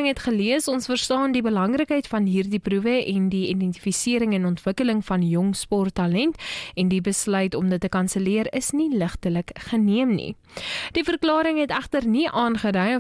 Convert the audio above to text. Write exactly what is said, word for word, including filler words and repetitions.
verklaring het gelees, ons verstaan die belangrikheid van hierdie proewe en die identifisering en ontwikkeling van jong sporttalent en die besluit om dit te kanselleer is nie ligtelik geneem nie. Die verklaring het egter nie aangedui